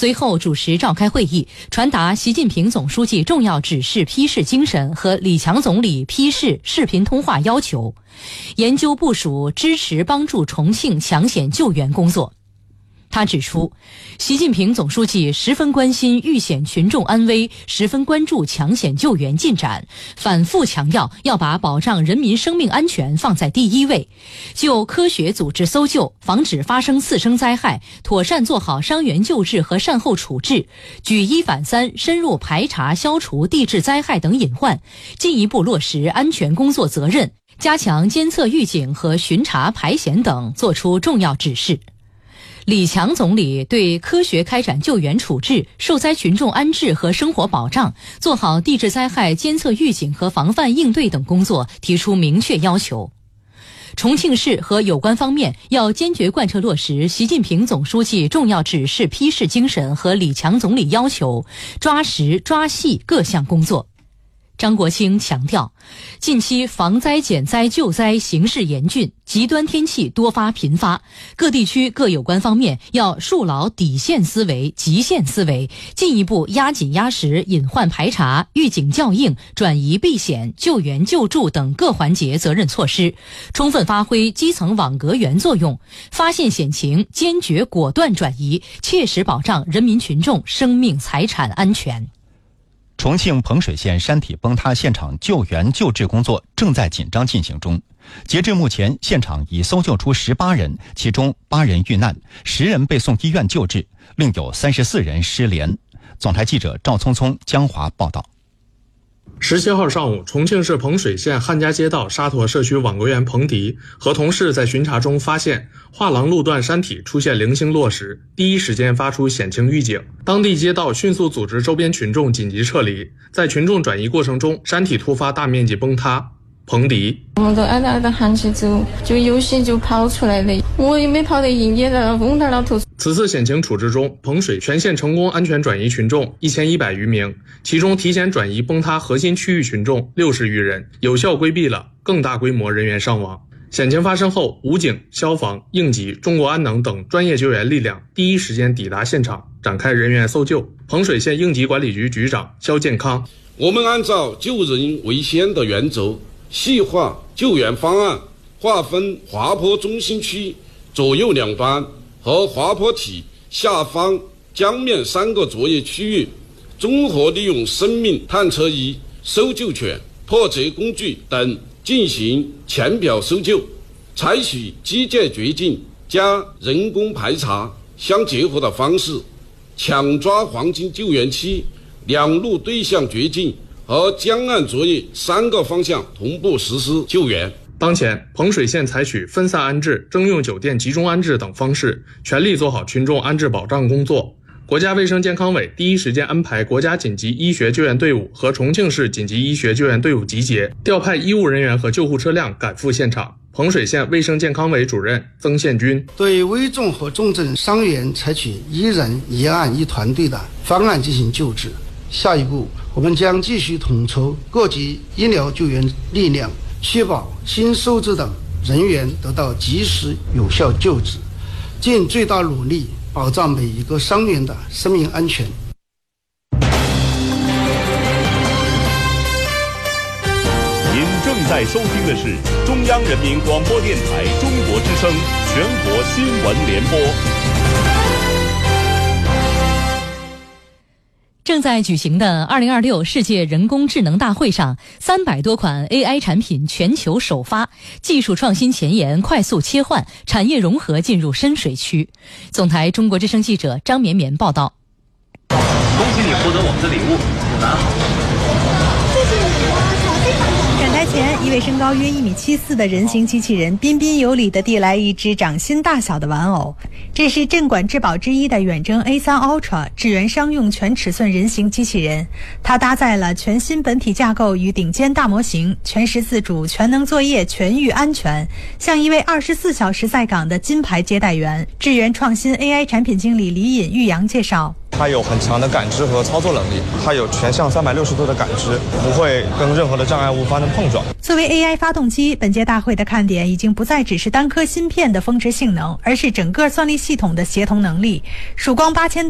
随后主持召开会议，传达习近平总书记重要指示批示精神和李强总理批示视频通话要求，研究部署支持帮助重庆抢险救援工作。他指出，习近平总书记十分关心遇险群众安危，十分关注抢险救援进展，反复强调要把保障人民生命安全放在第一位，就科学组织搜救，防止发生次生灾害，妥善做好伤员救治和善后处置，举一反三，深入排查消除地质灾害等隐患，进一步落实安全工作责任，加强监测预警和巡查排险等作出重要指示。李强总理对科学开展救援处置、受灾群众安置和生活保障，做好地质灾害监测预警和防范应对等工作提出明确要求。重庆市和有关方面要坚决贯彻落实习近平总书记重要指示批示精神和李强总理要求，抓实抓细各项工作。张国清强调，近期防灾减灾救灾形势严峻，极端天气多发频发，各地区各有关方面要树牢底线思维、极限思维，进一步压紧压实隐患排查、预警校应、转移避险、救援救助等各环节责任措施，充分发挥基层网格员作用，发现险情坚决果断转移，切实保障人民群众生命财产安全。 重庆彭水县山体崩塌现场救援救治工作正在紧张进行中，截至目前，现场已搜救出18人，其中8人遇难，10人被送医院救治，另有34人失联。总台记者赵聪聪江华报道。 17号上午，重庆市彭水县汉家街道沙坨社区网格员彭迪和同事在巡查中发现画廊路段山体出现零星落石，第一时间发出险情预警。当地街道迅速组织周边群众紧急撤离，在群众转移过程中，山体突发大面积崩塌。彭迪， 我们都挨着喊起走，就有些就跑出来了，我也没跑得赢，也在那嗡在那头。 此次险情处置中，彭水全县成功安全转移群众1100余名，其中提前转移崩塌核心区域群众60余人，有效规避了更大规模人员伤亡。险情发生后，武警、消防、应急、中国安能等专业救援力量第一时间抵达现场，展开人员搜救。彭水县应急管理局局长肖建康， 我们按照救人为先的原则，细化救援方案，划分滑坡中心区左右两端和滑坡体下方江面3个作业区域，综合利用生命探测仪、搜救犬、破折工具等进行浅表搜救，采取机械掘进加人工排查相结合的方式，抢抓黄金救援期，两路对向掘进和江岸作业3个方向同步实施救援。 当前，彭水县采取分散安置、征用酒店集中安置等方式，全力做好群众安置保障工作。国家卫生健康委第一时间安排国家紧急医学救援队伍和重庆市紧急医学救援队伍集结，调派医务人员和救护车辆赶赴现场。彭水县卫生健康委主任曾宪军， 对危重和重症伤员采取1人1案1团队的方案进行救治。下一步，我们将继续统筹各级医疗救援力量，确保新收治的人员得到及时有效救治，尽最大努力保障每一个伤员的生命安全。 您正在收听的是中央人民广播电台中国之声全国新闻联播。 正在举行的2026世界人工智能大会上，300多款 AI 产品全球首发，技术创新前沿快速切换，产业融合进入深水区。总台中国之声记者张绵绵报道。 恭喜你获得我们的礼物，不难好。 展台前，一位身高约1.74米的人形机器人彬彬有礼地递来一只掌心大小的玩偶。这是镇馆之宝之一的远征 A3 Ultra 智源商用全尺寸人形机器人，它搭载了全新本体架构与顶尖大模型，全时自主、全能作业、全域安全，像一位24小时在岗的金牌接待员。智源创新 AI 产品经理李尹玉阳介绍。 它有很强的感知和操作能力，它有全向360度的感知，不会跟任何的障碍物发生碰撞。 作为 AI 发动机，本届大会的看点已经不再只是单颗芯片的峰值性能，而是整个算力系统的协同能力。曙光8000